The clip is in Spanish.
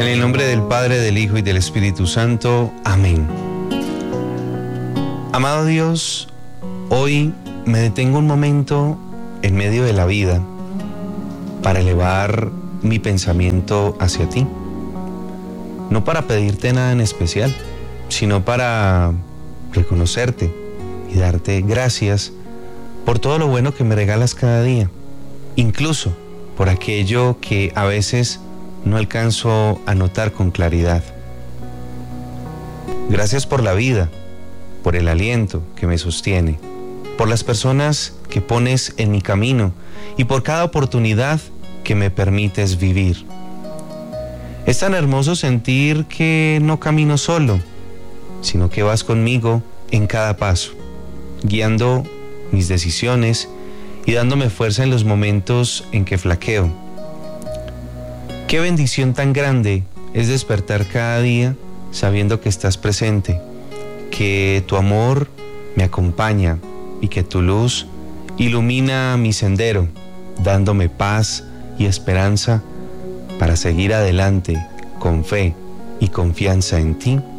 En el nombre del Padre, del Hijo y del Espíritu Santo. Amén. Amado Dios, hoy me detengo un momento en medio de la vida para elevar mi pensamiento hacia ti. No para pedirte nada en especial, sino para reconocerte y darte gracias por todo lo bueno que me regalas cada día, incluso por aquello que a veces no alcanzo a notar con claridad. Gracias por la vida, por el aliento que me sostiene, por las personas que pones en mi camino y por cada oportunidad que me permites vivir. Es tan hermoso sentir que no camino solo, sino que vas conmigo en cada paso, guiando mis decisiones y dándome fuerza en los momentos en que flaqueo. Qué bendición tan grande es despertar cada día sabiendo que estás presente, que tu amor me acompaña y que tu luz ilumina mi sendero, dándome paz y esperanza para seguir adelante con fe y confianza en ti.